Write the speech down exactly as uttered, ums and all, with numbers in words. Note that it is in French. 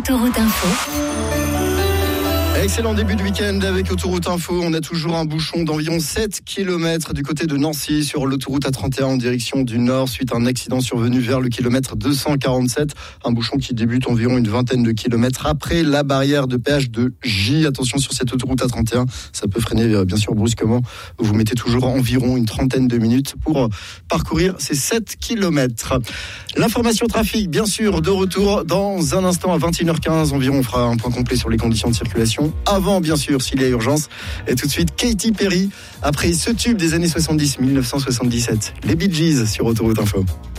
Autoroute Info. Excellent début de week-end avec Autoroute Info. On a toujours un bouchon d'environ sept kilomètres du côté de Nancy sur l'autoroute A trente et un en direction du nord suite à un accident survenu vers le kilomètre deux cent quarante-sept. Un bouchon qui débute environ une vingtaine de kilomètres après la barrière de péage de J. Attention sur cette autoroute A trente et un, ça peut freiner bien sûr brusquement. Vous mettez toujours environ une trentaine de minutes pour parcourir ces sept kilomètres. L'information trafic, bien sûr, de retour dans un instant à vingt et une heures quinze environ. On fera un point complet sur les conditions de circulation. Avant, bien sûr, s'il y a urgence. Et tout de suite, Katy Perry, après ce tube des années soixante-dix, dix-neuf cent soixante-dix-sept. Les Bee Gees sur Autoroute Info.